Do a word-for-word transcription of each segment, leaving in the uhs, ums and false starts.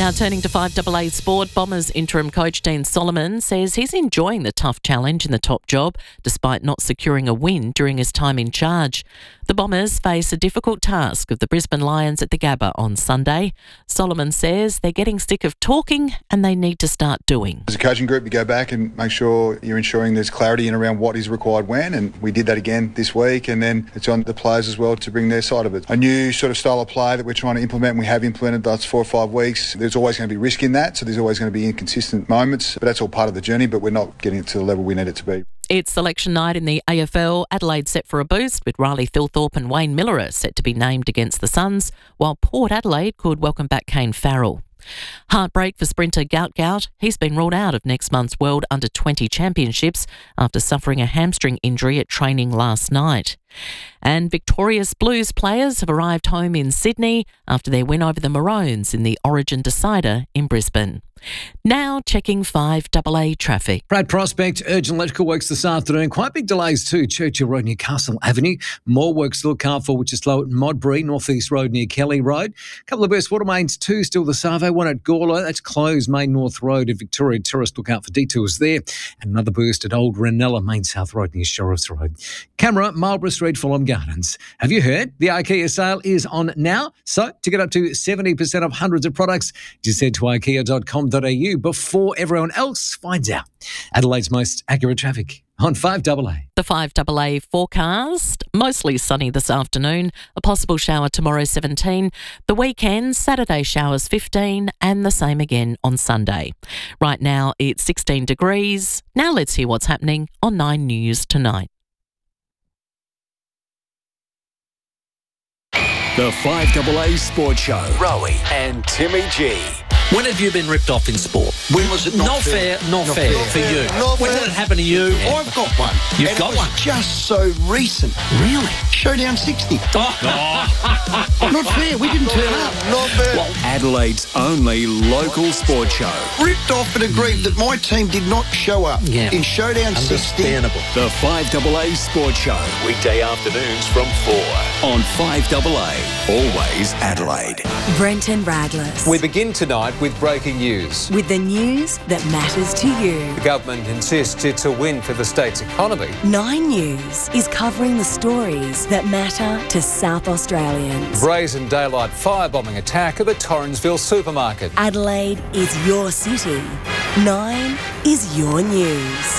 Now turning to five A A Sport, Bombers interim coach Dean Solomon says he's enjoying the tough challenge in the top job despite not securing a win during his time in charge. The Bombers face a difficult task of the Brisbane Lions at the Gabba on Sunday. Solomon says they're getting sick of talking and they need to start doing. As a coaching group, you go back and make sure you're ensuring there's clarity in around what is required when, and we did that again this week, and then it's on the players as well to bring their side of it. A new sort of style of play that we're trying to implement, and we have implemented the last four or five weeks. There's always going to be risk in that, so there's always going to be inconsistent moments, but that's all part of the journey, but we're not getting it to the level we need it to be. It's selection night in the A F L. Adelaide set for a boost with Riley Thilthorpe and Wayne Miller set to be named against the Suns, while Port Adelaide could welcome back Kane Farrell. Heartbreak for sprinter Gout Gout. He's been ruled out of next month's World Under twenty Championships after suffering a hamstring injury at training last night. And victorious Blues players have arrived home in Sydney after their win over the Maroons in the Origin Decider in Brisbane. Now checking five A A traffic. Brad Prospect, urgent electrical works this afternoon. Quite big delays too. Churchill Road, Newcastle Avenue. More works to look out for, which is slow at Modbury, North East Road near Kelly Road. A couple of burst water mains too, still the Savo. One at Gawler, that's closed. Main North Road at Victoria Tourist, look out for detours there. And another burst at Old Ranella, Main South Road near Sheriff's Road. Camera, Marlborough Street, Fulham Gardens. Have you heard? The IKEA sale is on now. So to get up to seventy percent off hundreds of products, just head to ikea dot com dot a u before everyone else finds out. Adelaide's most accurate traffic on five A A. The five A A forecast, mostly sunny this afternoon, a possible shower tomorrow seventeen, the weekend, Saturday showers fifteen, and the same again on Sunday. Right now it's sixteen degrees. Now let's hear what's happening on Nine News tonight. The five A A Sports Show. Rowie and Timmy G. When have you been ripped off in sport? When was it not, not fair? fair not, not fair, fair for you. Not when fair. did it happen to you? Yeah. I've got one. You've and got it was one? Just so recent. Really? Showdown sixty. Oh. Not fair. We didn't turn up. Not fair. Well, Adelaide's only local sports show. Ripped off and aggrieved that my team did not show up yeah. in Showdown sixty. Understandable. The five A A Sports Show. Weekday afternoons from four on five A A. Always Adelaide. Brenton Radless. We begin tonight with breaking news. With the news that matters to you. The government insists it's a win for the state's economy. Nine News is covering the stories that matter to South Australians. Brazen daylight firebombing attack at the Torrensville supermarket. Adelaide is your city. Nine is your news.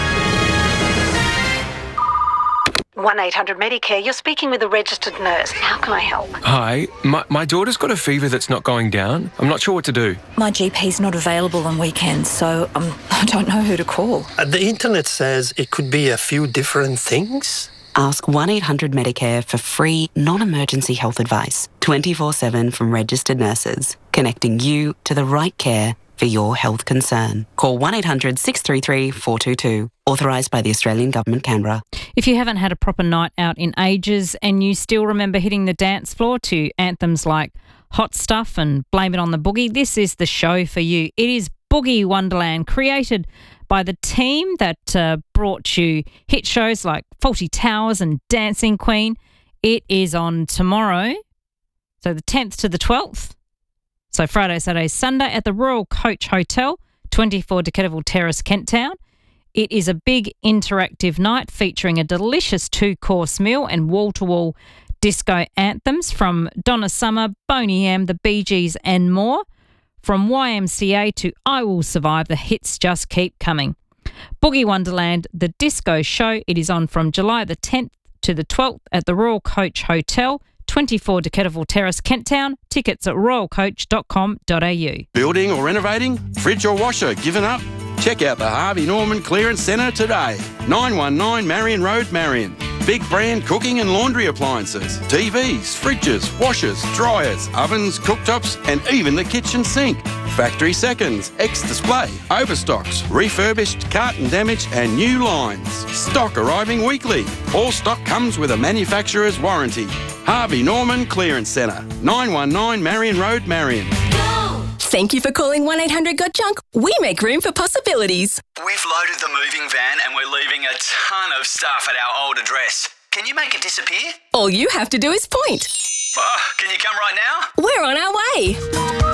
one eight hundred Medicare, you're speaking with a registered nurse. How can I help? Hi, my, my daughter's got a fever that's not going down. I'm not sure what to do. My G P's not available on weekends, so um, I don't know who to call. Uh, the internet says it could be a few different things. Ask one eight hundred Medicare for free, non-emergency health advice, twenty-four seven from registered nurses, connecting you to the right care for your health concern. Call one eight hundred six three three four two two. Authorised by the Australian Government, Canberra. If you haven't had a proper night out in ages and you still remember hitting the dance floor to anthems like Hot Stuff and Blame It on the Boogie, this is the show for you. It is Boogie Wonderland, created by the team that uh, brought you hit shows like Fawlty Towers and Dancing Queen. It is on tomorrow, so the tenth to the twelfth. So Friday, Saturday, Sunday at the Royal Coach Hotel, twenty-four Decateville Terrace, Kent Town. It is a big interactive night featuring a delicious two-course meal and wall-to-wall disco anthems from Donna Summer, Boney M, the Bee Gees and more. From Y M C A to I Will Survive, the hits just keep coming. Boogie Wonderland, the disco show. It is on from July the tenth to the twelfth at the Royal Coach Hotel, twenty-four Decateville Terrace, Kent Town. Tickets at royal coach dot com dot a u. Building or renovating? Fridge or washer? Given up? Check out the Harvey Norman Clearance Centre today. nine one nine Marion Road, Marion. Big brand cooking and laundry appliances, T Vs, fridges, washers, dryers, ovens, cooktops, and even the kitchen sink. Factory seconds, ex-display, overstocks, refurbished, carton damage, and new lines. Stock arriving weekly. All stock comes with a manufacturer's warranty. Harvey Norman Clearance Centre, nine one nine Marion Road, Marion. Thank you for calling one eight hundred got junk. We make room for possibilities. We've loaded the moving van and we're leaving a ton of stuff at our old address. Can you make it disappear? All you have to do is point. Oh, can you come right now? We're on our way.